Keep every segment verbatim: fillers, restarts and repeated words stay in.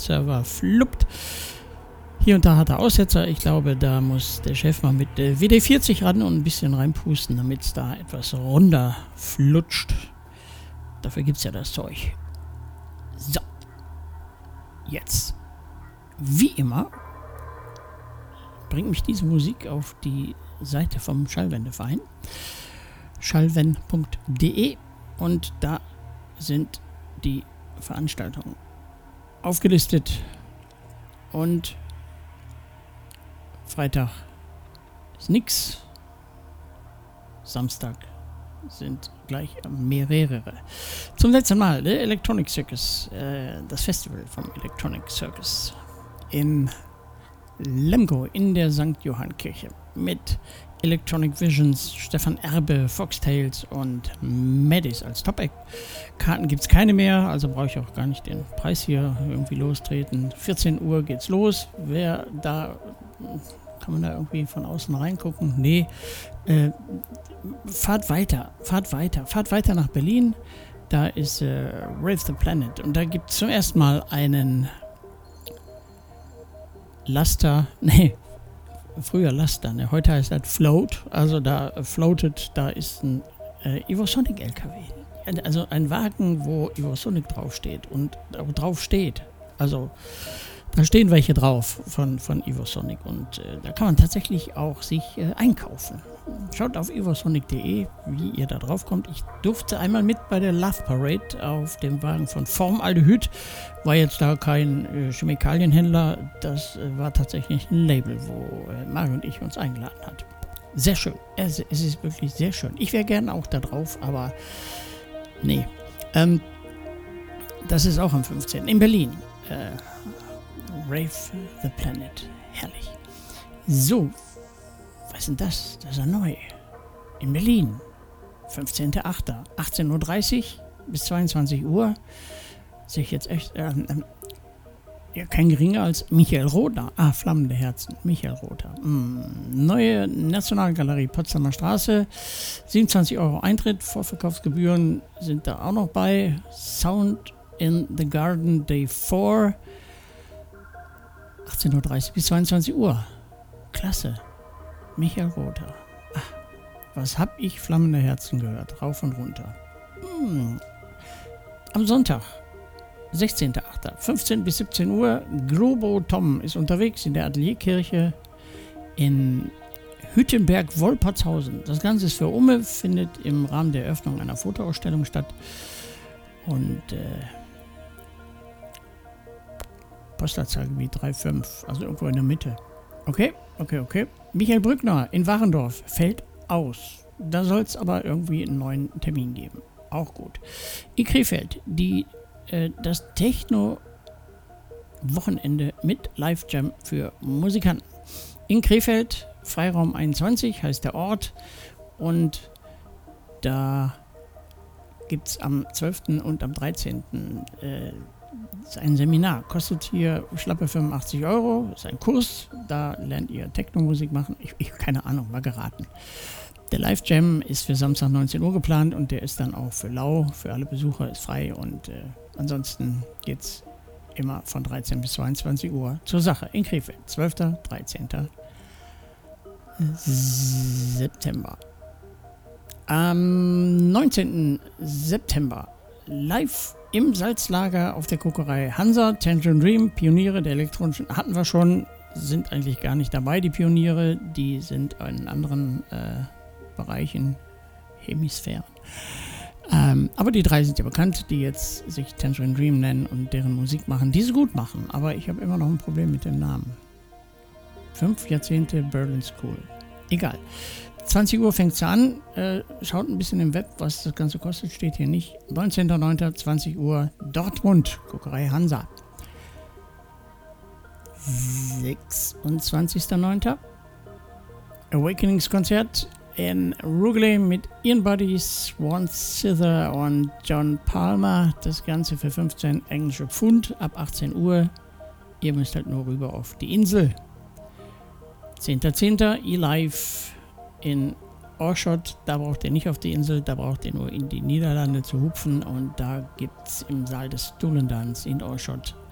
Server fluppt. Hier und da hat er Aussetzer. Ich glaube, da muss der Chef mal mit äh, W D vierzig ran und ein bisschen reinpusten, damit es da etwas runder flutscht. Dafür gibt es ja das Zeug. So. Jetzt. Wie immer bringt mich diese Musik auf die Seite vom Schallwendeverein. schallwen punkt de und da sind die Veranstaltungen aufgelistet. Und Freitag ist nix. Samstag sind gleich mehrere. Zum letzten Mal der Electronic Circus, äh, das Festival vom Electronic Circus in Lemgo in der Sankt Johann Kirche mit Electronic Visions, Stefan Erbe, Foxtails und Maddis als Top-Act. Karten gibt es keine mehr, also brauche ich auch gar nicht den Preis hier irgendwie lostreten. vierzehn Uhr geht's los. Wer da, kann man da irgendwie von außen reingucken? Nee. Äh, fahrt weiter, fahrt weiter, fahrt weiter nach Berlin. Da ist äh, Rave the Planet und da gibt es zum ersten Mal einen Laster, nee, früher Laster, ne? Heute heißt das Float, also da äh, floatet, da ist ein äh, Evosonic L K W. Also ein Wagen, wo Evosonic draufsteht und äh, drauf steht. Also da stehen welche drauf von, von Evosonic und äh, da kann man tatsächlich auch sich äh, einkaufen. Schaut auf evosonic punkt de, wie ihr da drauf kommt. Ich durfte einmal mit bei der Love Parade auf dem Wagen von Formaldehyd. War jetzt da kein äh, Chemikalienhändler, das äh, war tatsächlich ein Label, wo äh, Mario und ich uns eingeladen hat. Sehr schön. Es, es ist wirklich sehr schön. Ich wäre gerne auch da drauf, aber nee. Ähm, das ist auch am fünfzehnten in Berlin. Äh, Rave the Planet. Herrlich. So. Was ist denn das? Das ist ja neu. In Berlin. fünfzehnten achten achtzehn Uhr dreißig bis zweiundzwanzig Uhr. Sehe ich jetzt echt. Äh, äh, ja, kein geringer als Michael Rother. Ah, Flammende Herzen. Michael Rother. Mm, neue Nationalgalerie Potsdamer Straße. siebenundzwanzig Euro Eintritt. Vorverkaufsgebühren sind da auch noch bei. Sound in the Garden Day vier. achtzehn Uhr dreißig bis zweiundzwanzig Uhr. Klasse. Michael Rother. Ach, was hab ich Flammende Herzen gehört? Rauf und runter. Hm. Am Sonntag, sechzehnten achten fünfzehn bis siebzehn Uhr, Globo Tom ist unterwegs in der Atelierkirche in Hüttenberg-Wolpertshausen. Das Ganze ist für Umme, findet im Rahmen der Eröffnung einer Fotoausstellung statt. Und äh, Postleitzahlgebiet drei fünf, also irgendwo in der Mitte. Okay, okay, okay. Michael Brückner in Warendorf fällt aus. Da soll es aber irgendwie einen neuen Termin geben. Auch gut. In Krefeld, die, äh, das Techno-Wochenende mit Live-Jam für Musikanten. In Krefeld, Freiraum einundzwanzig heißt der Ort. Und da gibt es am zwölften und am dreizehnten Äh, ein Seminar. Kostet hier schlappe fünfundachtzig Euro. Ist ein Kurs. Da lernt ihr Techno-Musik machen. Ich, ich keine Ahnung, war geraten. Der Live-Jam ist für Samstag neunzehn Uhr geplant und der ist dann auch für lau, für alle Besucher, ist frei und äh, ansonsten geht's immer von dreizehn bis zweiundzwanzig Uhr zur Sache in Krefeld. zwölften dreizehnten September. Am neunzehnten September live im Salzlager auf der Kokerei Hansa, Tangerine Dream, Pioniere der elektronischen, hatten wir schon, sind eigentlich gar nicht dabei, die Pioniere, die sind in anderen äh, Bereichen, Hemisphären. Ähm, aber die drei sind ja bekannt, die jetzt sich Tangerine Dream nennen und deren Musik machen, die sie gut machen, aber ich habe immer noch ein Problem mit dem Namen. Fünf Jahrzehnte Berlin School. Egal. zwanzig Uhr fängt es an. Äh, schaut ein bisschen im Web, was das Ganze kostet. Steht hier nicht. neunzehnten neunten zwanzig Uhr Dortmund. Kokerei Hansa. sechsundzwanzigsten neunten Awakenings-Konzert in Rugeley mit Ian Buddy, Swan Sither und John Palmer. Das Ganze für fünfzehn englische Pfund ab achtzehn Uhr. Ihr müsst halt nur rüber auf die Insel. zehnten zehnten E-Live in Oschot, da braucht ihr nicht auf die Insel, da braucht ihr nur in die Niederlande zu hupfen und da gibt es im Saal des Stoelendans in Oschot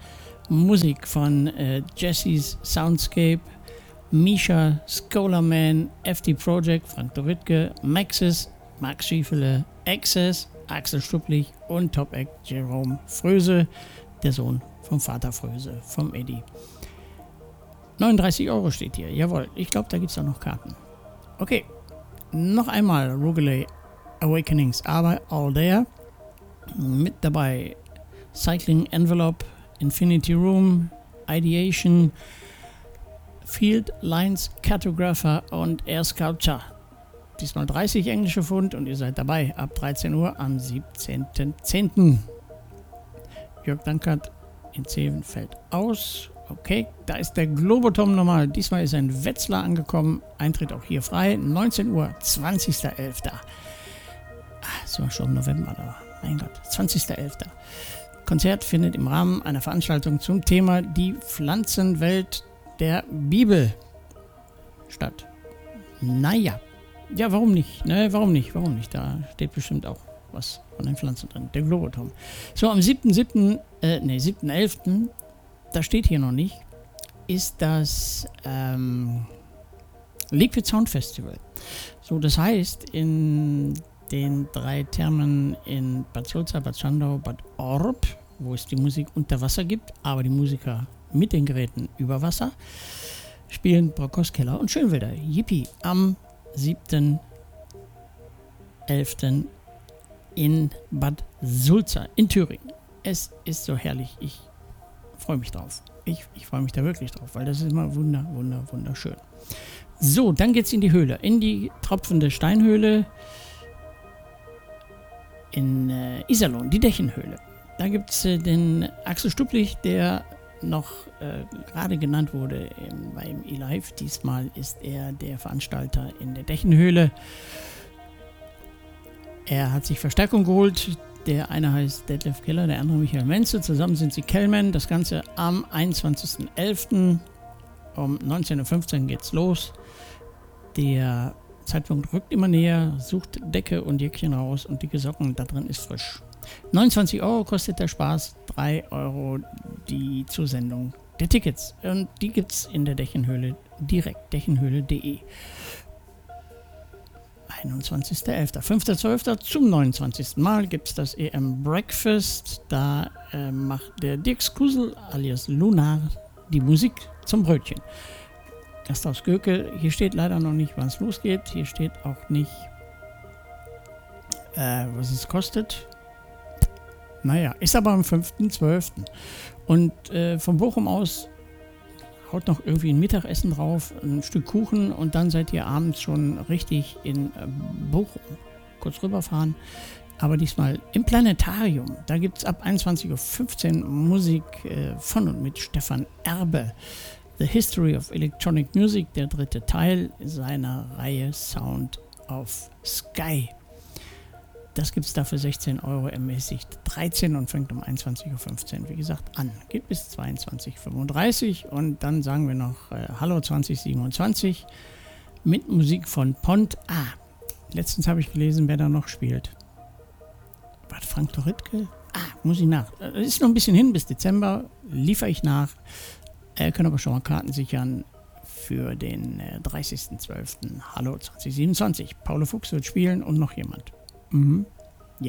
Musik von äh, Jesse's Soundscape, Misha, Scholarman, F D Project, Frank Dorittke, Maxis, Max Schiefele, Access, Axel Stupplich und Top Act Jerome Fröse, der Sohn vom Vater Fröse, vom Eddie. neununddreißig Euro steht hier, jawohl, ich glaube, da gibt es auch noch Karten. Okay, noch einmal Rugeley Awakenings, aber All There. Mit dabei Cycling Envelope, Infinity Room, Ideation, Field Lines Cartographer und Air Sculpture. Diesmal dreißig englische Pfund und ihr seid dabei ab dreizehn Uhr am siebzehnten zehnten Jörg Dankert in Zeven fällt aus. Okay, da ist der Globotom nochmal. Diesmal ist ein Wetzlar angekommen. Eintritt auch hier frei. neunzehn Uhr, zwanzigster elfter Ah, sind wir schon im November da. Mein Gott, zwanzigster elfter Konzert findet im Rahmen einer Veranstaltung zum Thema die Pflanzenwelt der Bibel statt. Naja, ja, warum nicht? Ne, warum nicht? Warum nicht? Da steht bestimmt auch was von den Pflanzen drin. Der Globotom. So, am siebten siebten äh, ne, siebten elften da steht hier noch nicht, ist das ähm, Liquid Sound Festival. So, das heißt, in den drei Thermen in Bad Sulza, Bad Schandau, Bad Orb, wo es die Musik unter Wasser gibt, aber die Musiker mit den Geräten über Wasser, spielen Brockhaus, Keller und Schönwälder. Yippie! Am siebten elften in Bad Sulza in Thüringen. Es ist so herrlich. Ich freue mich drauf. Ich, ich freue mich da wirklich drauf, weil das ist immer wunder, wunder, wunderschön. So, dann geht's in die Höhle, in die tropfende Steinhöhle in äh, Iserlohn, die Dächenhöhle. Da gibt es äh, den Axel Stupplich, der noch äh, gerade genannt wurde im, beim eLive. Diesmal ist er der Veranstalter in der Dächenhöhle. Er hat sich Verstärkung geholt. Der eine heißt Detlef Keller, der andere Michael Menze. Zusammen sind sie Kellman. Das Ganze am einundzwanzigsten elften um neunzehn Uhr fünfzehn geht's los. Der Zeitpunkt rückt immer näher, sucht Decke und Jäckchen raus und dicke Socken, da drin ist frisch. neunundzwanzig Euro kostet der Spaß, drei Euro die Zusendung der Tickets. Und die gibt's in der Dächenhöhle direkt, dächenhöhle punkt de. einundzwanzigster elfter fünfter zwölfter zum neunundzwanzigsten Mal gibt es das E M Breakfast. Da äh, macht der Dirk Skusel alias Lunar die Musik zum Brötchen. Gasthaus Göke, hier steht leider noch nicht, wann es losgeht. Hier steht auch nicht, äh, was es kostet. Naja, ist aber am fünften zwölften Und äh, von Bochum aus haut noch irgendwie ein Mittagessen drauf, ein Stück Kuchen und dann seid ihr abends schon richtig in äh, Bochum. Kurz rüberfahren, aber diesmal im Planetarium. Da gibt es ab einundzwanzig Uhr fünfzehn Musik äh, von und mit Stefan Erbe. The History of Electronic Music, der dritte Teil seiner Reihe Sound of Sky. Das gibt es da für sechzehn Euro ermäßigt dreizehn und fängt um einundzwanzig Uhr fünfzehn, wie gesagt, an. Geht bis zweiundzwanzig Uhr fünfunddreißig und dann sagen wir noch äh, Hallo zwanzig siebenundzwanzig mit Musik von Pont. Ah, letztens habe ich gelesen, wer da noch spielt. War das Frank Dorittke? Ah, muss ich nach. Es ist noch ein bisschen hin, bis Dezember liefere ich nach. Ihr könnt aber schon mal Karten sichern für den äh, dreißigsten zwölften Hallo zwanzig siebenundzwanzig. Paulo Fuchs wird spielen und noch jemand. Mhm. Ja.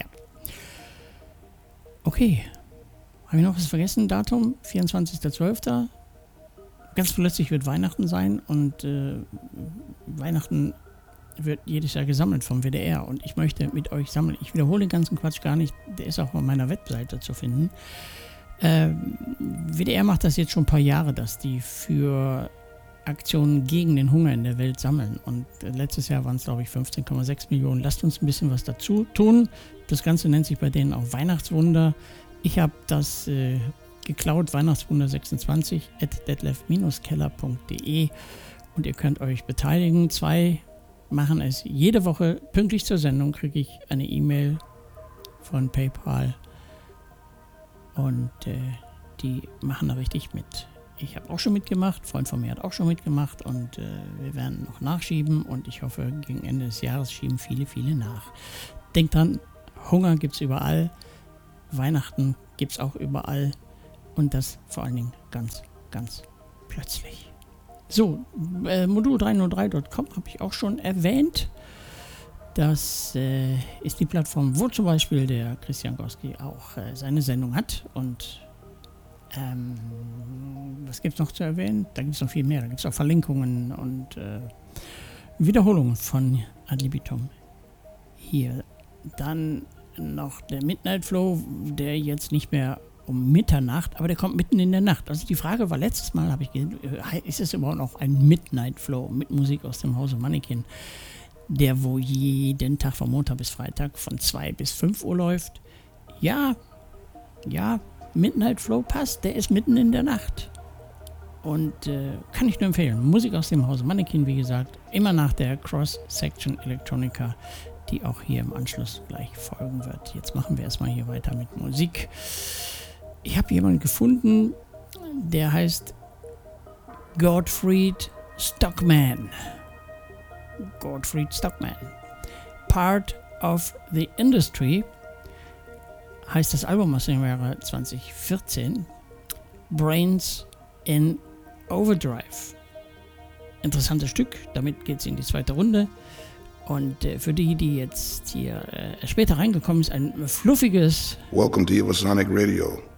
Okay. Habe ich noch was vergessen? Datum? vierundzwanzigster zwölfter Ganz plötzlich wird Weihnachten sein und äh, Weihnachten wird jedes Jahr gesammelt vom W D R und ich möchte mit euch sammeln. Ich wiederhole den ganzen Quatsch gar nicht. Der ist auch auf meiner Webseite zu finden. Äh, W D R macht das jetzt schon ein paar Jahre, dass die für Aktionen gegen den Hunger in der Welt sammeln. Und äh, letztes Jahr waren es, glaube ich, fünfzehn Komma sechs Millionen. Lasst uns ein bisschen was dazu tun. Das Ganze nennt sich bei denen auch Weihnachtswunder. Ich habe das äh, geklaut, Weihnachtswunder sechsundzwanzig at detlef keller punkt de und ihr könnt euch beteiligen. Zwei machen es jede Woche. Pünktlich zur Sendung kriege ich eine E-Mail von PayPal. Und äh, die machen da richtig mit. Ich habe auch schon mitgemacht, ein Freund von mir hat auch schon mitgemacht und äh, wir werden noch nachschieben und ich hoffe, gegen Ende des Jahres schieben viele, viele nach. Denkt dran, Hunger gibt es überall, Weihnachten gibt es auch überall Und das vor allen Dingen ganz, ganz plötzlich. So, äh, modul drei null drei Punkt com habe ich auch schon erwähnt. Das äh, ist die Plattform, wo zum Beispiel der Christian Gorski auch äh, seine Sendung hat. Und ähm, was gibt es noch zu erwähnen? Da gibt es noch viel mehr. Da gibt es auch Verlinkungen und äh, Wiederholungen von Ad libitum hier. Dann noch der Midnight Flow, der jetzt nicht mehr um Mitternacht, aber der kommt mitten in der Nacht. Also die Frage war letztes Mal, habe ich gesehen, ist es überhaupt noch ein Midnight Flow mit Musik aus dem Hause Mannequin, der wo jeden Tag von Montag bis Freitag von zwei bis fünf Uhr läuft? Ja, ja, Midnight Flow passt, der ist mitten in der Nacht. Und äh, kann ich nur empfehlen. Musik aus dem Hause Mannequin, wie gesagt, immer nach der Cross-Section Electronica, die auch hier im Anschluss gleich folgen wird. Jetzt machen wir erstmal hier weiter mit Musik. Ich habe jemanden gefunden, der heißt Gottfried Stockman. Gottfried Stockman. Part of the Industry heißt das Album aus dem Jahre zwanzig vierzehn. Brains in Overdrive. Interessantes Stück, damit geht es in die zweite Runde. Und äh, für die, die jetzt hier äh, später reingekommen ist, ein fluffiges Welcome to Evosonic Radio.